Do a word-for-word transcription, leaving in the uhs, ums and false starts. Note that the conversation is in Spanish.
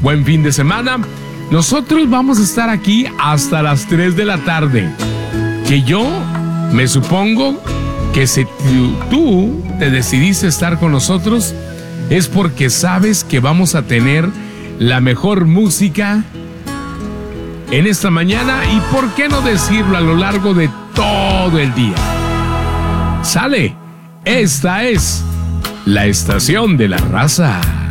buen fin de semana. Nosotros vamos a estar aquí hasta las tres de la tarde. Que yo me supongo que si tú, tú te decidiste estar con nosotros es porque sabes que vamos a tener la mejor música en esta mañana y por qué no decirlo a lo largo de todo el día. Sale, esta es la estación de la raza.